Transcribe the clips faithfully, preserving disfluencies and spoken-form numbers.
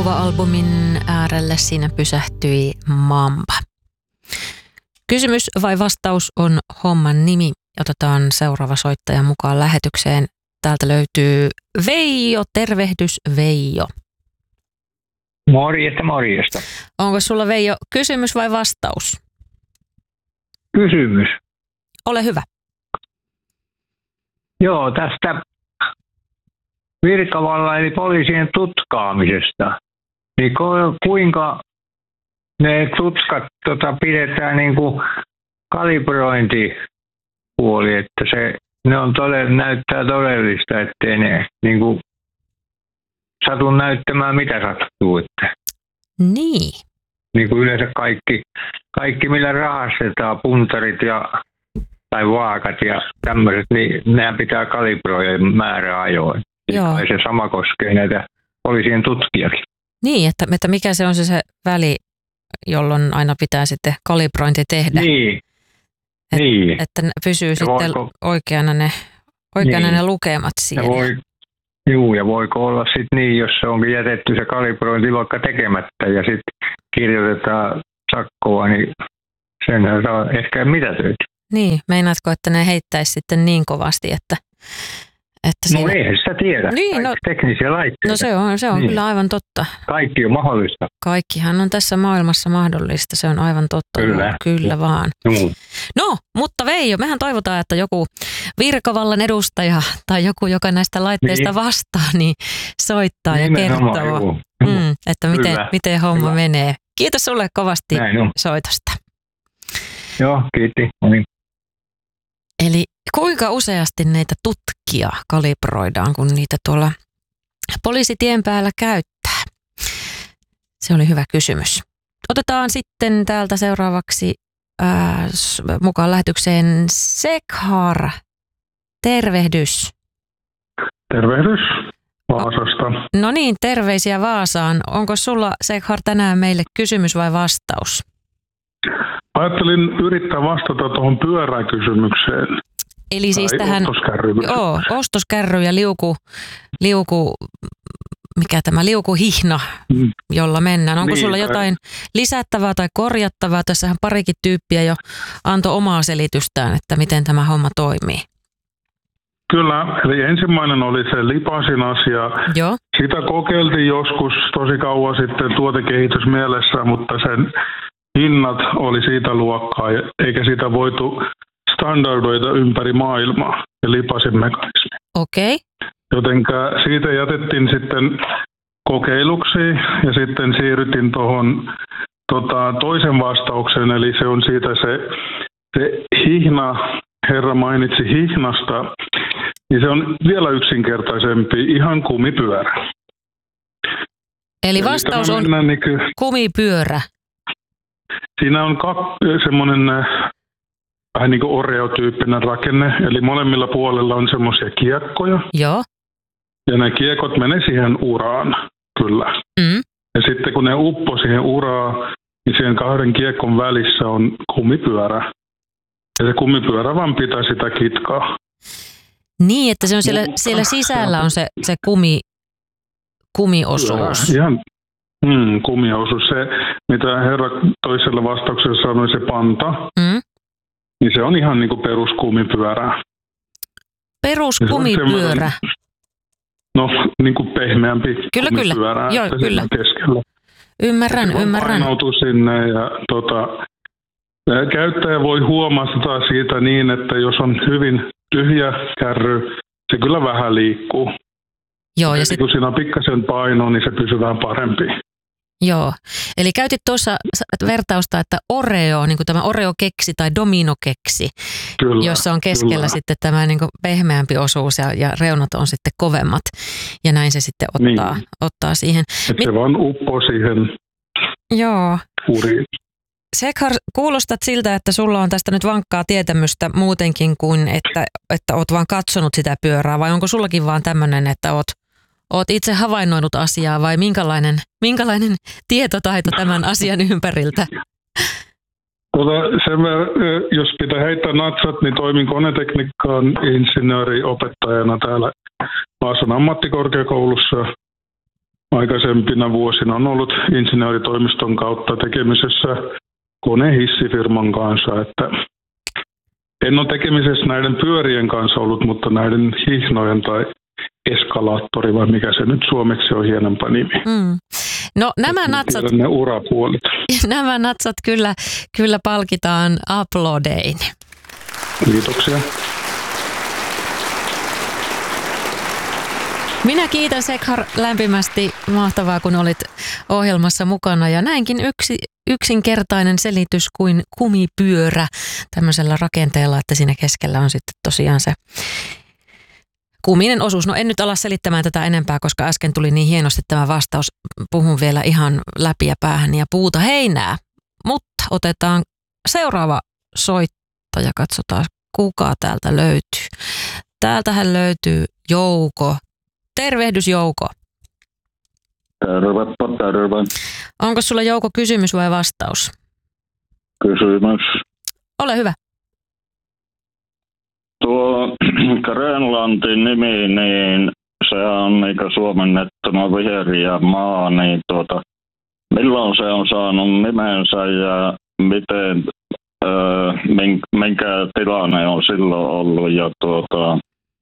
Elokuva-albumin äärelle siinä pysähtyi Mamba. Kysymys vai vastaus on homman nimi. Otetaan seuraava soittaja mukaan lähetykseen. Täältä löytyy Veijo. Tervehdys Veijo. Morjesta, morjesta. Onko sulla Veijo kysymys vai vastaus? Kysymys. Ole hyvä. Joo, tästä virkavalla eli poliisien tutkaamisesta. Niin kuinka ne tutkat tota, pidetään niin kuin kalibrointipuoli, että se, ne on todella, näyttää todellista, ettei ne niin kuin satu näyttämään mitä sattuu. Että. Niin. Niin kuin yleensä kaikki, kaikki millä rahastetaan, puntarit ja tai vaakat ja tämmöiset, niin nämä pitää kalibroida määräajoin. Joo. Ja se sama koskee näitä poliisien tutkijakin. Niin, että, että mikä se on se, se väli, jolloin aina pitää sitten kalibrointi tehdä. Niin. Et, niin. Että pysyy ja sitten voiko, oikeana, ne, oikeana niin. ne lukemat siellä. Ja voi, juu, ja voiko olla sitten niin, jos se onkin jätetty se kalibrointi vaikka tekemättä ja sitten kirjoitetaan sakkoa, niin sen saa ehkä mitätöity. Niin, meinaatko, että ne heittäisi sitten niin kovasti, että... että no siinä... eihän sitä tiedä. Niin, no, teknisiä laitteita. No se on, se on niin. Kyllä aivan totta. Kaikki on mahdollista. Kaikkihan on tässä maailmassa mahdollista, se on aivan totta. Kyllä. Kyllä vaan. Mm. No, mutta Veijo, mehän toivotaan, että joku virkavallan edustaja tai joku, joka näistä laitteista niin. vastaa, niin soittaa Nimenomaan, ja kertoo, mm, että miten, miten homma Hyvä. menee. Kiitos sulle kovasti soitosta. Joo, kiitti. Noin. Eli kuinka useasti näitä tutkia kalibroidaan, kun niitä tuolla poliisitien päällä käyttää? Se oli hyvä kysymys. Otetaan sitten täältä seuraavaksi ää, mukaan lähetykseen Sekhar. Tervehdys. Tervehdys Vaasasta. No niin, terveisiä Vaasaan. Onko sulla, Sekhar, tänään meille kysymys vai vastaus? Ajattelin yrittää vastata tuohon pyöräkysymykseen. Eli siis tähän joo, ostoskärry ja liuku, liuku, mikä tämä liukuhihna, mm. jolla mennään. Onko niin, sulla jotain lisättävää tai korjattavaa? Tässähän parikin tyyppiä jo antoi omaa selitystään, että miten tämä homma toimii. Kyllä, eli ensimmäinen oli se lipasin asia. Joo. Sitä kokeiltiin joskus tosi kauan sitten tuotekehitysmielessä, mutta sen hinnat oli siitä luokkaa, eikä sitä voitu standardoida ympäri maailmaa ja lipasin mekanismi. Okei. Okay. Jotenka siitä jätettiin sitten kokeiluksi ja sitten siirrytin tuohon tota, toisen vastauksen, eli se on siitä se, se hihna, herra mainitsi hihnasta, niin se on vielä yksinkertaisempi, ihan kumipyörä. Eli vastaus on niin kuin kumipyörä. Siinä on semmoinen vähän niin kuin Oreo-tyyppinen rakenne, eli molemmilla puolella on semmoisia kiekkoja. Joo. Ja ne kiekot menee siihen uraan, kyllä. Mm. Ja sitten kun ne uppoo siihen uraan, niin siihen kahden kiekon välissä on kumipyörä. Ja se kumipyörä vaan pitää sitä kitkaa. Niin, että se on siellä, siellä sisällä on se, se kumi, kumiosuus. Ihan mm, kumiosuus. Se, mitä herra toisella vastauksella sanoi, se panta, mm. niin se on ihan niin kuin peruskumipyörä. Peruskumipyörä? No, niin kuin pehmeämpi kyllä, kumipyörä. Kyllä, joo, kyllä. Keskellä. Ymmärrän, se ymmärrän. Painautuu sinne ja tota, käyttäjä voi huomata siitä niin, että jos on hyvin tyhjä kärry, se kyllä vähän liikkuu. Joo, ja, ja sit... kun siinä on pikkasen paino, niin se pysyy vähän parempi. Joo, eli käytit tuossa vertausta, että Oreo, niin kuin tämä Oreo-keksi tai Domino-keksi, kyllä, jossa on keskellä kyllä. sitten tämä niin kuin pehmeämpi osuus ja, ja reunat on sitten kovemmat. Ja näin se sitten ottaa, niin. ottaa siihen. Että se vaan uppoo siihen Joo. uriin. Sekhar, kuulostat siltä, että sulla on tästä nyt vankkaa tietämystä muutenkin kuin, että, että oot vaan katsonut sitä pyörää, vai onko sullakin vaan tämmöinen, että oot, oot itse havainnoinut asiaa, vai minkälainen, minkälainen tietotaito tämän asian ympäriltä? Tuota, sen, jos pitää heittää natsat, niin toimin konetekniikkaan insinööriopettajana täällä Vaasan ammattikorkeakoulussa. aikaisempina vuosina on ollut insinööritoimiston kautta tekemisessä konehissifirman kanssa, että en ole tekemisessä näiden pyörien kanssa ollut, mutta näiden hihnojen tai eskalaattori, vai mikä se nyt suomeksi on hienompaa nimi. Mm. No nämä natsat, ne urapuolet. Nämä natsat kyllä, kyllä palkitaan aplodein. Kiitoksia. Minä kiitän Sekhar lämpimästi. Mahtavaa, kun olit ohjelmassa mukana. Ja näinkin yksi, yksinkertainen selitys kuin kumipyörä tämmöisellä rakenteella, että siinä keskellä on sitten tosiaan se kuminen osuus. No en nyt ala selittämään tätä enempää, koska äsken tuli niin hienosti tämä vastaus. Puhun vielä ihan läpi ja päähän ja puuta heinää. Mutta otetaan seuraava soittaja. Katsotaan, kuka täältä löytyy. Täältähän löytyy Jouko. Tervehdys Jouko. Tervepä, terve. Onko sulla Jouko kysymys vai vastaus? Kysymys. Ole hyvä. Tuo Grönlantin nimi, niin se on niin suomennettuna viheriä maa, niin tuota, milloin se on saanut nimensä ja miten, öö, minkä tilanne on silloin ollut ja tuota,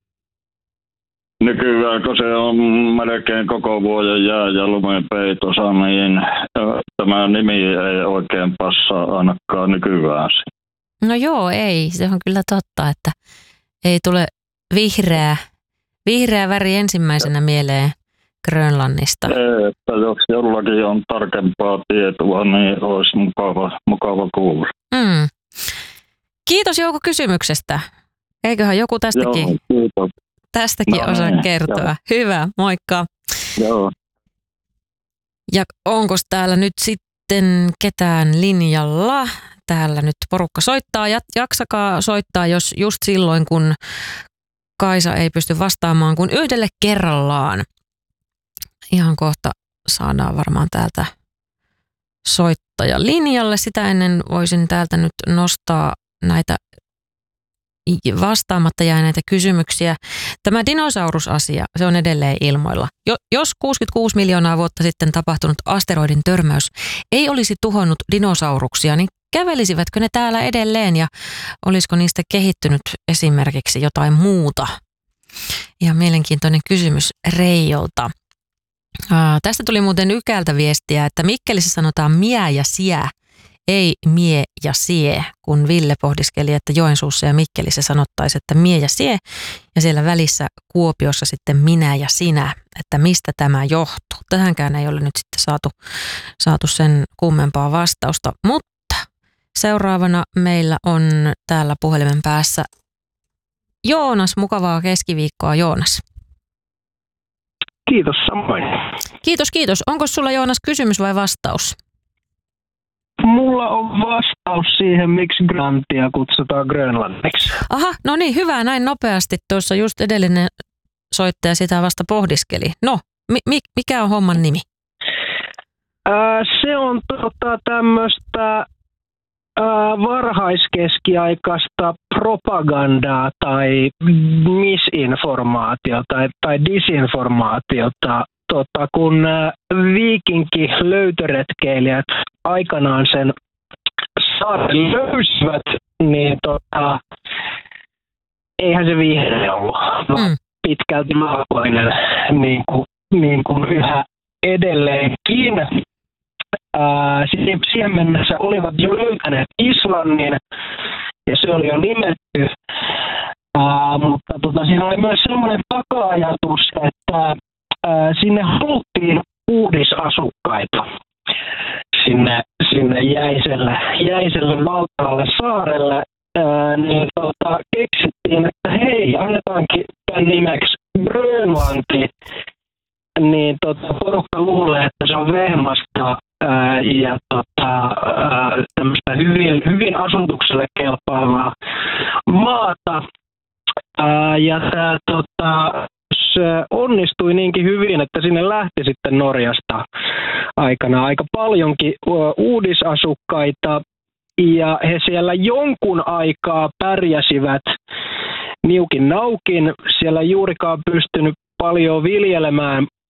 nykyään, kun se on melkein koko vuoden jää- ja lumenpeitossa, niin tämä nimi ei oikein passaa ainakaan nykyään. No joo, ei. Se on kyllä totta, että ei tule vihreä, vihreä väri ensimmäisenä mieleen Grönlannista. Ei, että jos jollakin on tarkempaa tietoa, niin olisi mukava, mukava kuulla. Mm. Kiitos Jouko kysymyksestä. Eiköhän joku tästäkin... Joo, kiitos. Tästäkin no, osaa niin, kertoa. joo. Hyvä, moikka. Joo. Ja onko täällä nyt sitten ketään linjalla? Täällä nyt porukka soittaa. Jaksakaa soittaa, jos just silloin, kun Kaisa ei pysty vastaamaan, kun yhdelle kerrallaan. Ihan kohta saadaan varmaan täältä soittaja linjalle. Sitä ennen voisin täältä nyt nostaa näitä vastaamatta jääneitä kysymyksiä. Tämä dinosaurusasia, se on edelleen ilmoilla. Jo, jos kuusikymmentäkuusi miljoonaa vuotta sitten tapahtunut asteroidin törmäys ei olisi tuhonnut dinosauruksia, niin kävelisivätkö ne täällä edelleen ja olisiko niistä kehittynyt esimerkiksi jotain muuta? Ihan mielenkiintoinen kysymys Reijolta. Ää, tästä tuli muuten Ykältä viestiä, että Mikkelissä sanotaan miä ja siä, ei mie ja sie, kun Ville pohdiskeli, että Joensuussa ja Mikkelissä sanottaisiin, että mie ja sie, ja siellä välissä Kuopiossa sitten minä ja sinä, että mistä tämä johtuu. Tähänkään ei ole nyt sitten saatu, saatu sen kummempaa vastausta, mutta seuraavana meillä on täällä puhelimen päässä Joonas. Mukavaa keskiviikkoa, Joonas. Kiitos samoin. Kiitos, kiitos. Onko sulla, Joonas, kysymys vai vastaus? Mulla on vastaus siihen, miksi Grantia kutsutaan Grönlanniksi. Aha, no niin, hyvä näin nopeasti. Tuossa just edellinen soittaja sitä vasta pohdiskeli. No, mi- mikä on homman nimi? Ää, se on tota, tämmöistä varhaiskeskiaikaista propagandaa tai misinformaatiota tai, tai disinformaatiota. Tota, kun viikinki löytöretkeilijät aikanaan sen saaren löysivät, niin tota, eihän se vihreä ollut, mm. pitkälti valkoinen, niin kuin, niin kuin yhä edelleenkin. Ää, siihen mennessä olivat jo löytäneet Islannin ja se oli jo nimetty, ää, mutta tota, siinä oli myös sellainen taka-ajatus, että ää, sinne haluttiin uudisasukkaita sinne, sinne jäiselle, jäiselle valtaalle saarelle, ää, niin tota, keksittiin, että hei, annetaankin tämän nimeksi Grönlanti, niin tota, porukka luulee, että se on vehmasta ää, ja tota, ää, tämmöistä hyvin, hyvin asutukselle kelpaavaa maata. Ää, ja tämä tota, se onnistui niinkin hyvin, että sinne lähti sitten Norjasta aikana aika paljonkin uudisasukkaita. Ja he siellä jonkun aikaa pärjäsivät niukin naukin. Siellä ei juurikaan pystynyt paljon viljelemään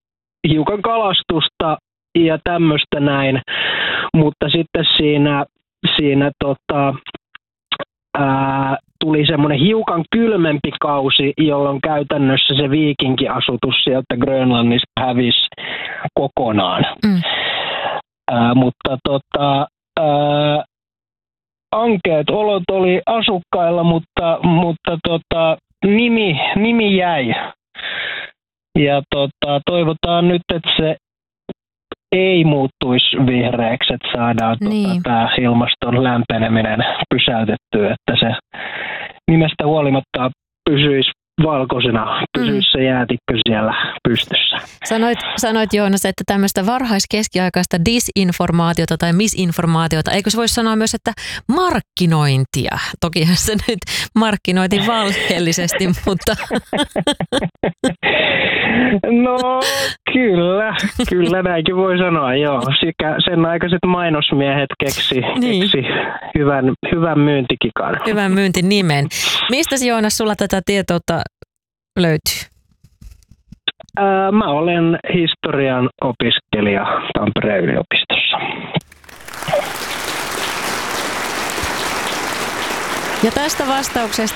hiukan kalastusta ja tämmöistä näin, mutta sitten siinä, siinä tota, ää, tuli semmoinen hiukan kylmempi kausi, jolloin käytännössä se viikinkiasutus sieltä Grönlannista hävisi kokonaan. Mm. Ää, mutta tota, ää, ankeat olot oli asukkailla, mutta, mutta tota, nimi, nimi jäi. Ja tota, toivotaan nyt, että se ei muuttuisi vihreäksi, että saadaan niin. tota, tämä ilmaston lämpeneminen pysäytettyä, että se nimestä huolimatta pysyisi valkoisena, pysyisi se jäätikkö siellä pystyssä. Sanoit, sanoit Joonas, että tämmöistä varhaiskeskiaikaista disinformaatiota tai misinformaatiota, eikö se voisi sanoa myös, että markkinointia? Tokihan se nyt markkinoitiin valheellisesti, mutta... No kyllä, kyllä näinkin voi sanoa, joo. Sekä sen aikaiset mainosmiehet keksi, niin. keksi hyvän, hyvän myyntikikan. Hyvän myyntinimen. Mistä Joonas sulla tätä tietoutta löytyy? Ää, mä olen historian opiskelija Tampereen yliopistossa. Ja tästä vastauksesta